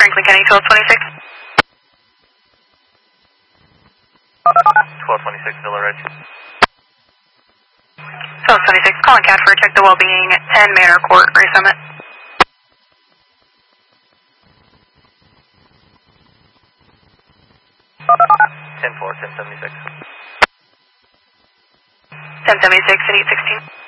Franklin County 1226. 1226 Villa Ridge. 1226, calling CAT for check the well-being at 10 Manor Court, Ray Summit. 10-4, 1076. 1076 at 816.